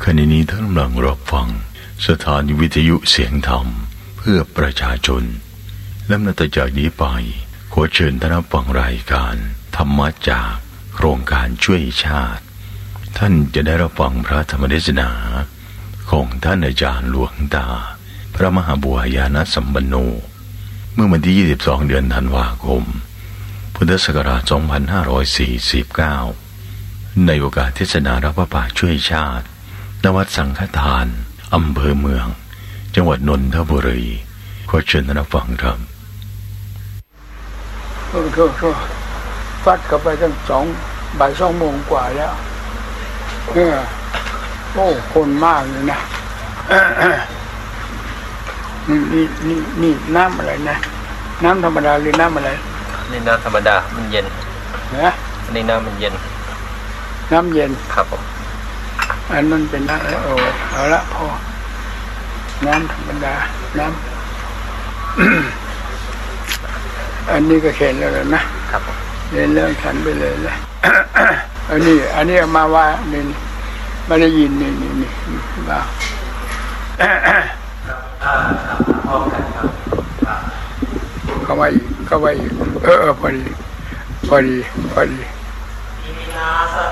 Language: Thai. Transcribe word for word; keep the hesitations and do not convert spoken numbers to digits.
ขณะนี้ท่านกำลังรับฟังสถานีวิทยุเสียงธรรมเพื่อประชาชนและนับจากนี้ไปขอเชิญท่านรับฟังรายการธรรมะจากโครงการช่วยชาติท่านจะได้รับฟังพระธรรมเทศนาของท่านอาจารย์หลวงตาพระมหาบัวยานสัมปันโนเมื่อวันที่ยี่สิบสองเดือนธันวาคมพุทธศักราชสองพันห้าร้อยสี่สิบเก้าในโอกาสเทศนารับพระป่าช่วยชาติณวัดสังฆทานอำเภอเมืองจังหวัดนนทบุรีขอเชิญท่านรับฟังครับโอ้โหฟัดเข้าไปตั้งสองบ่ายสองโมงกว่าแล้วเนี่ยโอ้คนมากเลยนะนี่นี่นี่นี่น้ำอะไรนะน้ำธรรมดาหรือน้ำอะไรนี่น้ำธรรมดามันเย็นนะนี่น้ำมันเย็นน้ำเย็นครับผมอันนั้นเป็นน้ำโอ้เอาละพอน้ำธรรมดาน้ำ อันนี้ก็เข็นแล้วนะครับเล่นเรื่องฉันไปเลยแหละ อันนี้อันนี้มาว่านี่ไม่ได้ยินนี่นี่นี่ว่าเขาไว้เขาไว้เออพอดีพอดีพอดี